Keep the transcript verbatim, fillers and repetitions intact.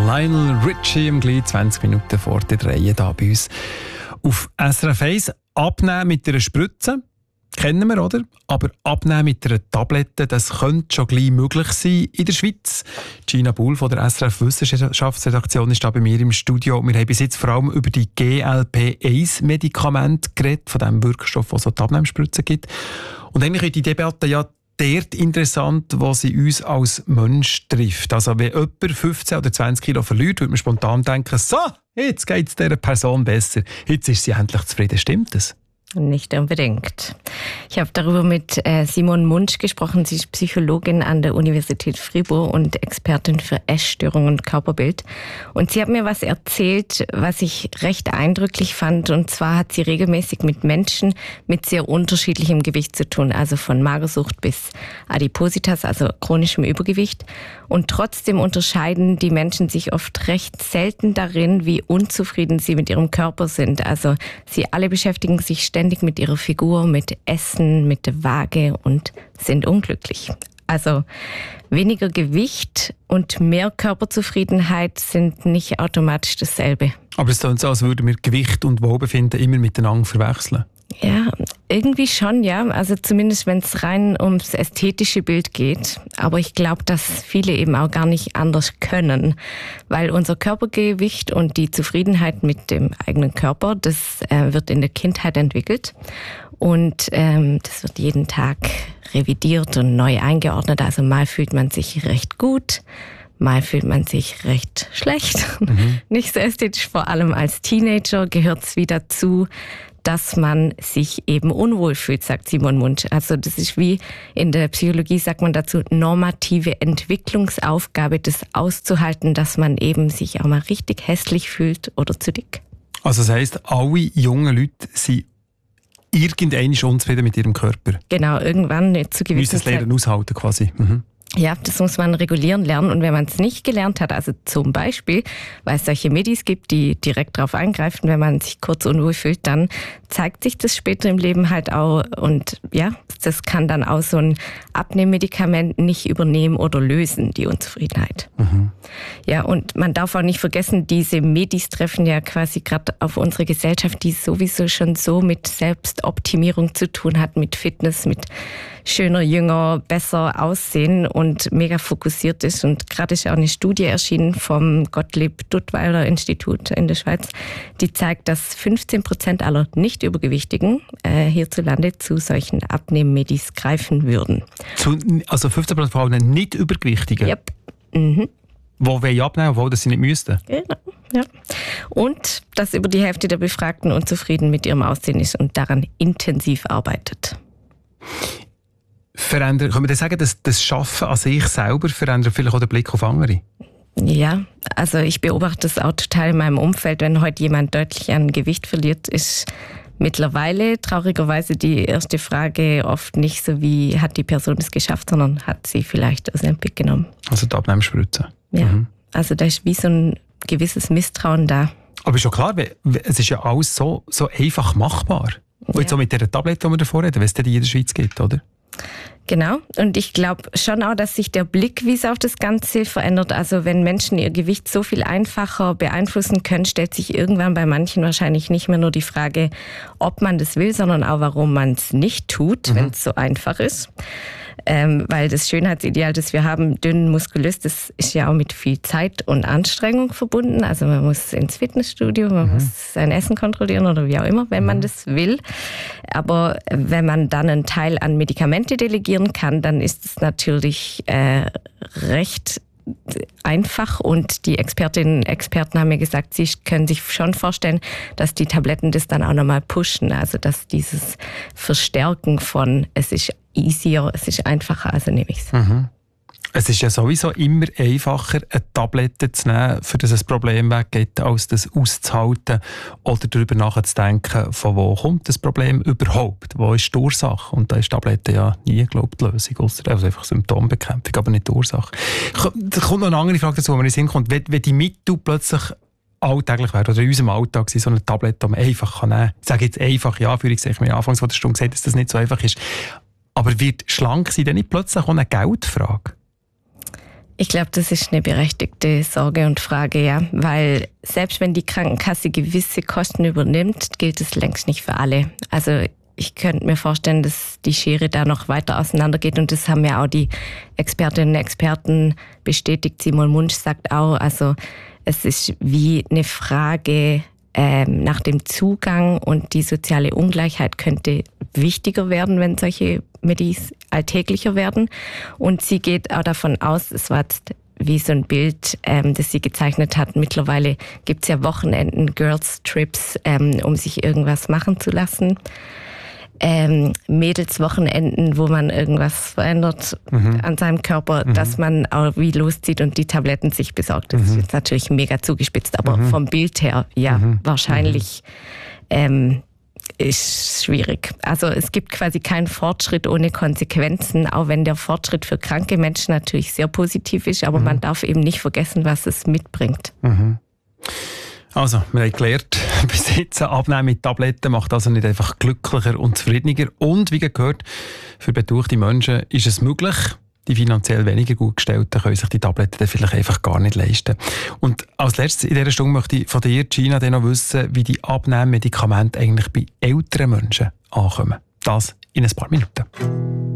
Lionel Richie im gleich zwanzig Minuten vor der drei hier bei uns auf S R F eins. Abnehmen mit einer Spritze, kennen wir, oder? Aber abnehmen mit einer Tablette, das könnte schon gleich möglich sein in der Schweiz. Gina Buhl von der S R F Wissenschaftsredaktion ist da bei mir im Studio. Wir haben bis jetzt vor allem über die G L P eins Medikamente geredet, von dem Wirkstoff, der so die Abnehmspritzen gibt. Und eigentlich ist die Debatte ja dort interessant, wo sie uns als Mensch trifft. Also wenn jemand fünfzehn oder zwanzig Kilo verliert, würde man spontan denken, so, jetzt geht es dieser Person besser. Jetzt ist sie endlich zufrieden. Stimmt das? Nicht unbedingt. Ich habe darüber mit äh, Simone Munsch gesprochen. Sie ist Psychologin an der Universität Fribourg und Expertin für Essstörungen und Körperbild. Und sie hat mir was erzählt, was ich recht eindrücklich fand. Und zwar hat sie regelmäßig mit Menschen mit sehr unterschiedlichem Gewicht zu tun. Also von Magersucht bis Adipositas, also chronischem Übergewicht. Und trotzdem unterscheiden die Menschen sich oft recht selten darin, wie unzufrieden sie mit ihrem Körper sind. Also sie alle beschäftigen sich ständig mit ihrer Figur, mit Essen, mit der Waage und sind unglücklich. Also weniger Gewicht und mehr Körperzufriedenheit sind nicht automatisch dasselbe. Aber es ist so, als würden wir Gewicht und Wohlbefinden immer miteinander verwechseln. Ja, irgendwie schon, ja. Also zumindest, wenn es rein ums ästhetische Bild geht. Aber ich glaube, dass viele eben auch gar nicht anders können. Weil unser Körpergewicht und die Zufriedenheit mit dem eigenen Körper, das äh, wird in der Kindheit entwickelt. Und ähm, das wird jeden Tag revidiert und neu eingeordnet. Also mal fühlt man sich recht gut, mal fühlt man sich recht schlecht. Mhm. Nicht so ästhetisch, vor allem als Teenager gehört es wieder dazu, dass man sich eben unwohl fühlt, sagt Simone Munsch. Also das ist wie in der Psychologie, sagt man dazu, normative Entwicklungsaufgabe, das auszuhalten, dass man eben sich auch mal richtig hässlich fühlt oder zu dick. Also das heisst, alle jungen Leute sind irgendwann unzufrieden mit ihrem Körper? Genau, irgendwann zu gewissen Müssen es lernen aushalten quasi. Mhm. Ja, das muss man regulieren lernen. Und wenn man es nicht gelernt hat, also zum Beispiel, weil es solche Medis gibt, die direkt darauf eingreifen, wenn man sich kurz unwohl fühlt, dann zeigt sich das später im Leben halt auch. Und ja, das kann dann auch so ein Abnehmmedikament nicht übernehmen oder lösen, die Unzufriedenheit. Mhm. Ja, und man darf auch nicht vergessen, diese Medis treffen ja quasi gerade auf unsere Gesellschaft, die sowieso schon so mit Selbstoptimierung zu tun hat, mit Fitness, mit schöner, jünger, besser aussehen und mega fokussiert ist. Und gerade ist auch eine Studie erschienen vom Gottlieb-Duttweiler Institut in der Schweiz, die zeigt, dass fünfzehn Prozent aller Nicht-Übergewichtigen äh, hierzulande zu solchen Abnehmmedis greifen würden. Zu, also fünfzehn Prozent von allen Nicht-Übergewichtigen? Yep. Mhm. Wo wollen abnehmen, obwohl das sie nicht müssten? Genau, ja. Und dass über die Hälfte der Befragten unzufrieden mit ihrem Aussehen ist und daran intensiv arbeitet. Verändern, können wir das sagen, dass das Schaffen an sich selber verändert vielleicht auch den Blick auf andere? Ja, also ich beobachte das auch total in meinem Umfeld. Wenn heute jemand deutlich an Gewicht verliert, ist mittlerweile traurigerweise die erste Frage oft nicht so, wie hat die Person es geschafft, sondern hat sie vielleicht Ozempic genommen. Also die Abnehmspritze. Ja, mhm. Also da ist wie so ein gewisses Misstrauen da. Aber ist schon klar, es ist ja alles so, so einfach machbar. Und ja. Jetzt auch mit der Tablette, die wir davor reden, wenn es die in der Schweiz gibt, oder? Genau. Und ich glaube schon auch, dass sich der Blickwiese auf das Ganze verändert. Also wenn Menschen ihr Gewicht so viel einfacher beeinflussen können, stellt sich irgendwann bei manchen wahrscheinlich nicht mehr nur die Frage, ob man das will, sondern auch, warum man es nicht tut, mhm. wenn es so einfach ist. Ähm, weil das Schönheitsideal, das wir haben, dünn, muskulös, das ist ja auch mit viel Zeit und Anstrengung verbunden. Also man muss ins Fitnessstudio, man mhm. muss sein Essen kontrollieren oder wie auch immer, wenn man das will. Aber wenn man dann einen Teil an Medikamente delegieren kann, dann ist es natürlich äh, recht einfach. Und die Expertinnen und Experten haben mir gesagt, sie können sich schon vorstellen, dass die Tabletten das dann auch nochmal pushen. Also dass dieses Verstärken von es ist easier, es ist einfacher, also nehme ich es. Mhm. Es ist ja sowieso immer einfacher, eine Tablette zu nehmen, für das ein Problem weggeht, als das auszuhalten oder darüber nachzudenken, von wo kommt das Problem überhaupt, wo ist die Ursache. Und da ist die Tablette ja nie, glaube ich, die Lösung, ausser also einfach Symptombekämpfung, aber nicht die Ursache. Da kommt noch eine andere Frage dazu, wenn man in den Sinn kommt. Wenn, wenn die Mittel plötzlich alltäglich wäre oder in unserem Alltag so eine Tablette, die man einfach nehmen kann. Ich sage jetzt einfach, ja, für ich mir anfangs von der Stunde gesagt, dass das nicht so einfach ist. Aber wird schlank sein denn nicht plötzlich auch eine Geldfrage? Ich glaube, das ist eine berechtigte Sorge und Frage, ja, weil selbst wenn die Krankenkasse gewisse Kosten übernimmt, gilt es längst nicht für alle. Also ich könnte mir vorstellen, dass die Schere da noch weiter auseinandergeht und das haben ja auch die Expertinnen und Experten bestätigt. Simon Munsch sagt auch, also es ist wie eine Frage ähm, nach dem Zugang und die soziale Ungleichheit könnte wichtiger werden, wenn solche Medis alltäglicher werden. Und sie geht auch davon aus, es war jetzt wie so ein Bild, ähm, das sie gezeichnet hat. Mittlerweile gibt es ja Wochenenden, Girls Trips, ähm, um sich irgendwas machen zu lassen. Ähm, Mädelswochenenden, wo man irgendwas verändert mhm. an seinem Körper, mhm. dass man auch wie loszieht und die Tabletten sich besorgt. Das mhm. ist jetzt natürlich mega zugespitzt, aber mhm. vom Bild her, ja, mhm. wahrscheinlich ähm, ist schwierig. Also es gibt quasi keinen Fortschritt ohne Konsequenzen, auch wenn der Fortschritt für kranke Menschen natürlich sehr positiv ist, aber mhm. man darf eben nicht vergessen, was es mitbringt. Mhm. Also, wir haben gelernt, bis jetzt Abnehmen mit Tabletten macht also nicht einfach glücklicher und zufriedener. Und wie gehört, für betuchte Menschen ist es möglich, die finanziell weniger gut gestellten können sich die Tabletten dann vielleicht einfach gar nicht leisten. Und als letztes in dieser Stunde möchte ich von dir, Gina, dann noch wissen, wie die Abnehmmedikamente eigentlich bei älteren Menschen ankommen. Das in ein paar Minuten.